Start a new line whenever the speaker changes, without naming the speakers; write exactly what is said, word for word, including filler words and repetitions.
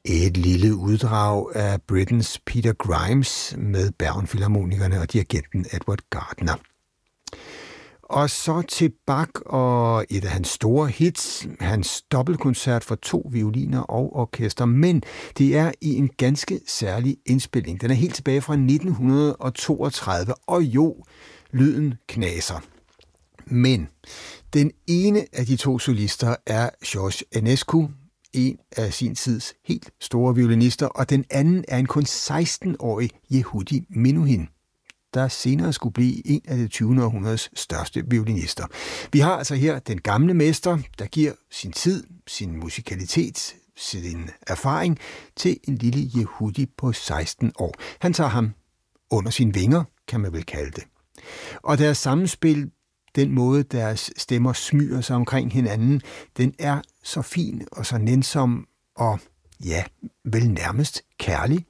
Et lille uddrag af Britens Peter Grimes med Bergen-filharmonikerne og dirigenten Edward Gardner. Og så til Bach og et af hans store hits, hans dobbeltkoncert for to violiner og orkester, men det er i en ganske særlig indspilning. Den er helt tilbage fra nitten toogtredive, og jo, lyden knaser. Men den ene af de to solister er George Enescu, en af sin tids helt store violinister, og den anden er en kun seksten-årig Yehudi Menuhin, der senere skulle blive en af det tyvende århundredes største violinister. Vi har altså her den gamle mester, der giver sin tid, sin musikalitet, sin erfaring til en lille Yehudi på seksten år. Han tager ham under sine vinger, kan man vel kalde det. Og deres sammenspil, den måde deres stemmer smyger sig omkring hinanden, den er så fin og så nænsom og ja, vel nærmest kærlig.